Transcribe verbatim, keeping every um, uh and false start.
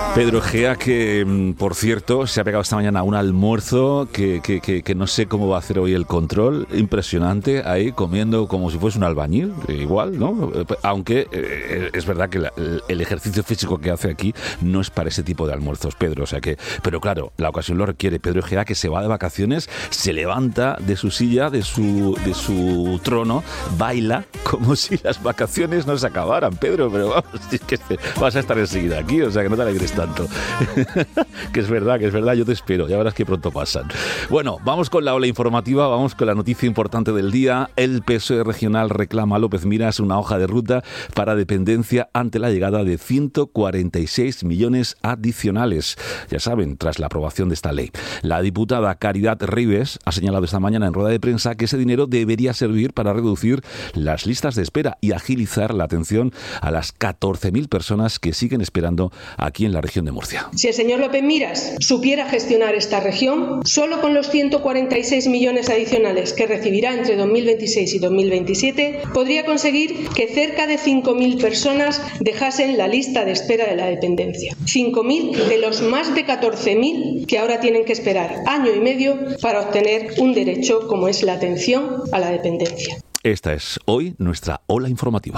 Pedro Egea, que por cierto se ha pegado esta mañana un almuerzo que, que, que, que no sé cómo va a hacer hoy el control, impresionante, ahí comiendo como si fuese un albañil, igual, ¿no? Aunque eh, es verdad que la, el ejercicio físico que hace aquí no es para ese tipo de almuerzos, Pedro, o sea que, pero claro, la ocasión lo requiere. Pedro Egea, que se va de vacaciones, se levanta de su silla, de su, de su trono, baila como si las vacaciones no se acabaran, Pedro, pero vamos, es que vas a estar enseguida aquí, o sea que no te alegres tanto. Que es verdad, que es verdad, yo te espero, ya verás que pronto pasan. Bueno, vamos con la ola informativa, vamos con la noticia importante del día. El P S O E regional reclama a López Miras una hoja de ruta para dependencia ante la llegada de ciento cuarenta y seis millones adicionales, ya saben, tras la aprobación de esta ley. La diputada Caridad Ribes ha señalado esta mañana en rueda de prensa que ese dinero debería servir para reducir las listas de espera y agilizar la atención a las catorce mil personas que siguen esperando aquí en la región de Murcia. Si el señor López Miras supiera gestionar esta región, solo con los ciento cuarenta y seis millones adicionales que recibirá entre dos mil veintiséis y dos mil veintisiete, podría conseguir que cerca de cinco mil personas dejasen la lista de espera de la dependencia. cinco mil de los más de catorce mil que ahora tienen que esperar año y medio para obtener un derecho como es la atención a la dependencia. Esta es hoy nuestra ola informativa.